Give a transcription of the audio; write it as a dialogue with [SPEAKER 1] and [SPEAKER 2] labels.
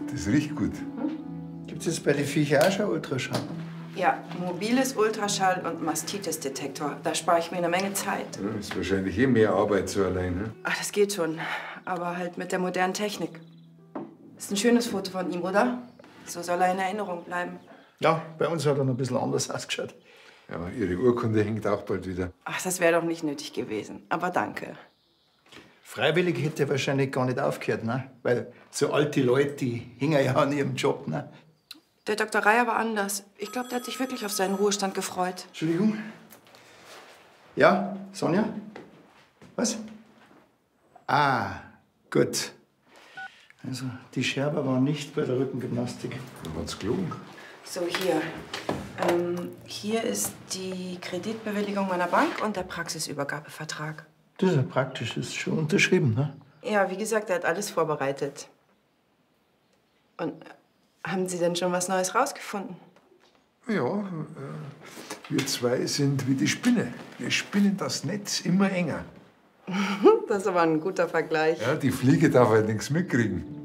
[SPEAKER 1] Das riecht gut.
[SPEAKER 2] Gibt es bei den Viecher auch schon Ultraschall?
[SPEAKER 3] Ja, mobiles Ultraschall und Mastitis-Detektor. Da spare ich mir eine Menge Zeit.
[SPEAKER 1] Ja, ist wahrscheinlich eh mehr Arbeit so allein. Ne?
[SPEAKER 3] Ach, das geht schon. Aber halt mit der modernen Technik. Ist ein schönes Foto von ihm, oder? So soll er in Erinnerung bleiben.
[SPEAKER 2] Ja, bei uns hat er noch ein bisschen anders ausgeschaut.
[SPEAKER 1] Ja, Ihre Urkunde hängt auch bald wieder.
[SPEAKER 3] Ach, das wäre doch nicht nötig gewesen. Aber danke.
[SPEAKER 2] Freiwillig hätte er wahrscheinlich gar nicht aufgehört, ne? Weil so alte Leute, die hängen ja an ihrem Job, ne?
[SPEAKER 3] Der Dr. Reier war anders. Ich glaube, der hat sich wirklich auf seinen Ruhestand gefreut.
[SPEAKER 2] Entschuldigung. Ja, Sonja? Was? Ah, gut. Also, die Scherber war nicht bei der Rückengymnastik.
[SPEAKER 1] Dann hat's gelogen.
[SPEAKER 3] So, hier. Hier ist die Kreditbewilligung meiner Bank und der Praxisübergabevertrag.
[SPEAKER 2] Das ist ja praktisch, das ist schon unterschrieben, ne?
[SPEAKER 3] Ja, wie gesagt, er hat alles vorbereitet. Und haben Sie denn schon was Neues rausgefunden?
[SPEAKER 1] Ja, wir zwei sind wie die Spinne. Wir spinnen das Netz immer enger.
[SPEAKER 3] Das ist aber ein guter Vergleich.
[SPEAKER 1] Ja, die Fliege darf halt nichts mitkriegen.